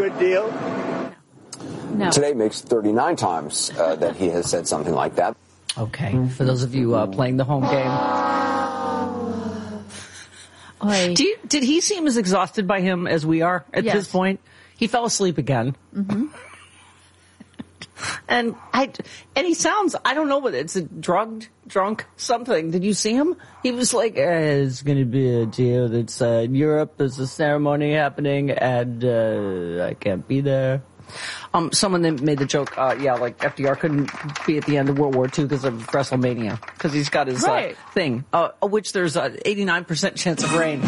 good deal? No. Today makes 39 times that he has said something like that. Okay, for those of you playing the home game. Did he seem as exhausted by him as we are at this point? He fell asleep again. Mm-hmm. And he sounds, I don't know whether it's a drunk, something. Did you see him? He was like, it's going to be a deal. It's in Europe. There's a ceremony happening, and I can't be there. Someone then made the joke, like FDR couldn't be at the end of World War II because of WrestleMania, because he's got his thing, which there's an 89% chance of rain.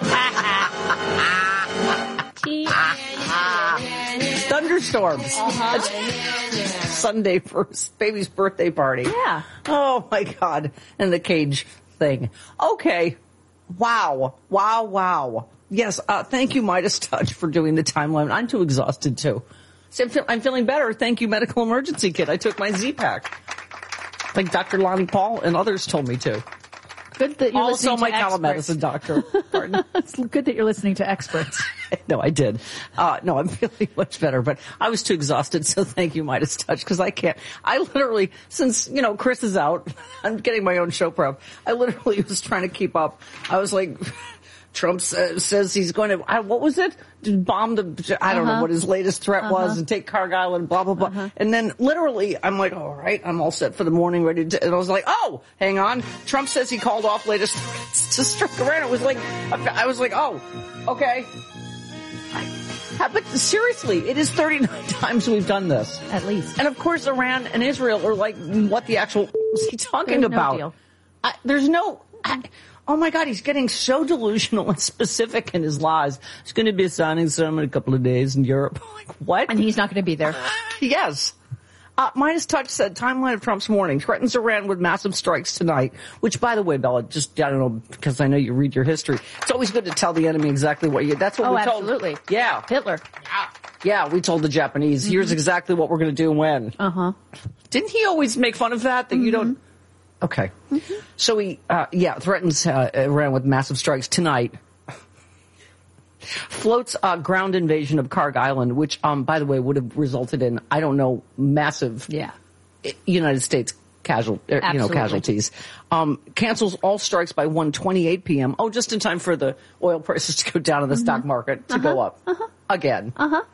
Thunderstorms. Sunday for baby's birthday party. Yeah. Oh my God. And the cage thing. Okay. Wow. Yes. Thank you, Midas Touch, for doing the timeline. I'm too exhausted too. So I'm feeling better. Thank you, Medical Emergency Kit. I took my Z-Pack. Like Dr. Lonnie Paul and others told me to. Good that you're also listening to my telemedicine doctor. Pardon? It's good that you're listening to experts. No, I did. No, I'm feeling much better, but I was too exhausted, so thank you, Midas Touch, because I can't. I literally, since, Chris is out, I'm getting my own show prep. I literally was trying to keep up. I was like, Trump says he's going to, what was it? Bomb the, I don't know what his latest threat was, and take Cargill and blah, blah, blah. And then literally, I'm like, all right, I'm all set for the morning, ready to, and I was like, oh, hang on. Trump says he called off latest threats to strike Iran. It was like, I was like, oh, okay. But seriously, it is 39 times we've done this. At least. And of course, Iran and Israel are like, what the actual is he talking about? No deal. There's no... oh my God, he's getting so delusional and specific in his lies. He's going to be signing some in a couple of days in Europe. Like, what? And he's not going to be there. Yes. Midas Touch said, timeline of Trump's morning threatens Iran with massive strikes tonight, which, by the way, Bella, just, I don't know, because I know you read your history. It's always good to tell the enemy exactly what that's what we told. Oh, absolutely. Yeah. Hitler. Yeah, we told the Japanese, here's exactly what we're going to do when. Didn't he always make fun of that you don't? Okay. So he, threatens Iran with massive strikes tonight. Floats a ground invasion of Karg Island, which, by the way, would have resulted in, I don't know, massive United States casualties. Cancels all strikes by 1:28 p.m. Oh, just in time for the oil prices to go down in the stock market to go up again.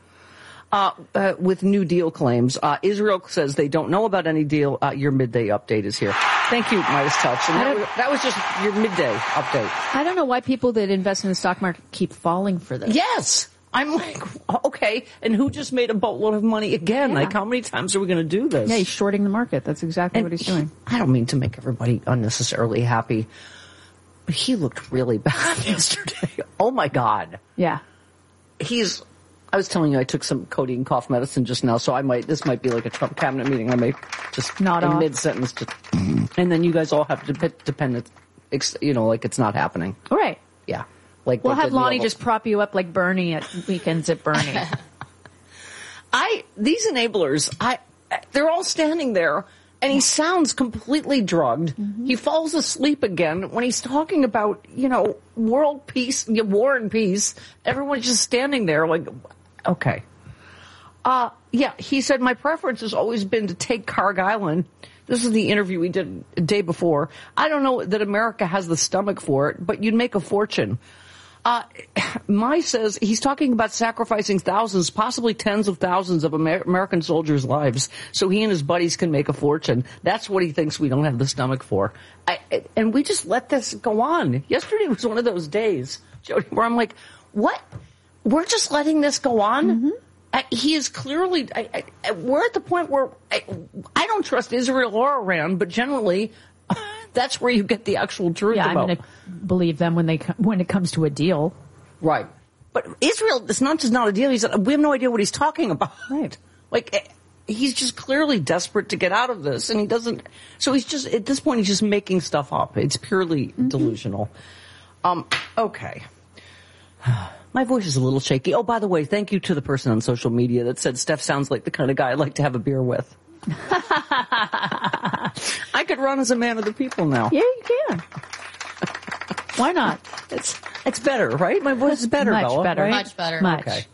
With New Deal claims. Israel says they don't know about any deal. Your midday update is here. Thank you, Midas Touch. And that was just your midday update. I don't know why people that invest in the stock market keep falling for this. Yes. I'm like, okay, and who just made a boatload of money again? Yeah. Like, how many times are we going to do this? Yeah, he's shorting the market. That's exactly what he's doing. I don't mean to make everybody unnecessarily happy, but he looked really bad yesterday. Oh, my God. Yeah. I was telling you I took some codeine cough medicine just now, so this might be like a Trump cabinet meeting. I may just nod off mid-sentence, and then you guys all have to depend, like it's not happening. All right. Yeah. Like we'll have Lonnie just prop you up like Bernie at weekends at Bernie. These enablers, they're all standing there, and he sounds completely drugged. He falls asleep again when he's talking about, world peace, war and peace. Everyone's just standing there like, okay. He said, my preference has always been to take Karg Island. This is the interview we did a day before. I don't know that America has the stomach for it, but you'd make a fortune. Mai says he's talking about sacrificing thousands, possibly tens of thousands of American soldiers' lives so he and his buddies can make a fortune. That's what he thinks we don't have the stomach for. And we just let this go on. Yesterday was one of those days, Jody, where I'm like, what? We're just letting this go on? He is clearly, we're at the point where I don't trust Israel or Iran, but generally, that's where you get the actual truth about. I'm going to believe them when it comes to a deal. Right. But Israel, it's not just not a deal. We have no idea what he's talking about. Right. Like, he's just clearly desperate to get out of this, and he doesn't. So he's just, at this point, he's just making stuff up. It's purely delusional. Okay. My voice is a little shaky. Oh, by the way, thank you to the person on social media that said Steph sounds like the kind of guy I'd like to have a beer with. I could run as a man of the people now. Yeah, you can. Why not? It's better, right? My voice is better, Much Bella, better. Right? Much better. Much. Okay.